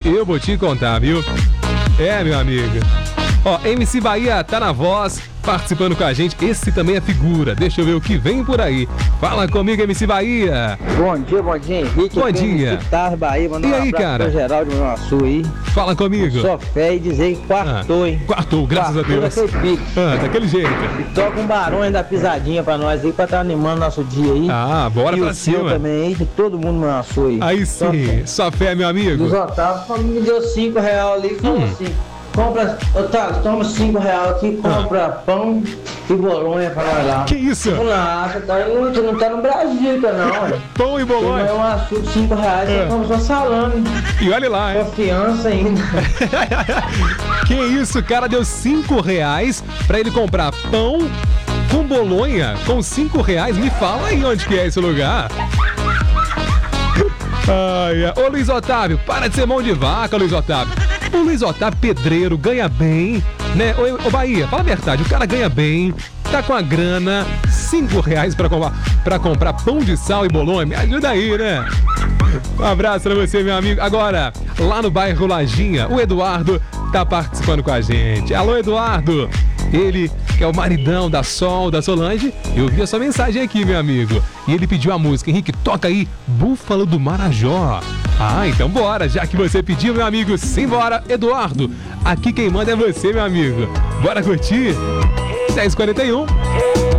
eu vou te contar, viu? É, meu amigo. Ó, MC Bahia tá na voz, participando com a gente. Esse também é figura. Deixa eu ver o que vem por aí. Fala comigo, MC Bahia. Bom dia, Henrique. Bom dia. Bahia, E aí, cara? Geral de Manaçu aí. Fala comigo. Só fé e dizer que quartou, hein? Quartou, graças a Deus. Daquele jeito. E toca um barões da pisadinha pra nós aí, pra estar animando nosso dia aí. Ah, bora e pra o cima. Seu também aí, de todo mundo no Manaçu aí. Aí sim, só fé, meu amigo. Dos Otávio, me deu R$5 ali, falou assim. Compra, Otávio, toma R$5 aqui, compra pão e bolonha pra nós lá. Que isso? Não, você não tá no Brasil, tá não. Pão e bolonha? É um açúcar de R$5, você compra só salame. E olha lá, hein? Confiança ainda. Que isso, o cara deu R$5 pra ele comprar pão com bolonha com R$5. Me fala aí onde que é esse lugar. Ô Luiz Otávio, para de ser mão de vaca, Luiz Otávio. O Luiz Otávio, pedreiro, ganha bem, né? Ô Bahia, fala a verdade, o cara ganha bem, tá com a grana, R$5 pra comprar pão de sal e bolonha. Me ajuda aí, né? Um abraço pra você, meu amigo. Agora, lá no bairro Lajinha, o Eduardo tá participando com a gente. Alô, Eduardo! Ele que é o maridão da Sol, da Solange. Eu vi a sua mensagem aqui, meu amigo. E ele pediu a música. Henrique, toca aí Búfalo do Marajó. Ah, então bora. Já que você pediu, meu amigo, simbora. Eduardo, aqui quem manda é você, meu amigo. Bora curtir? 10h41.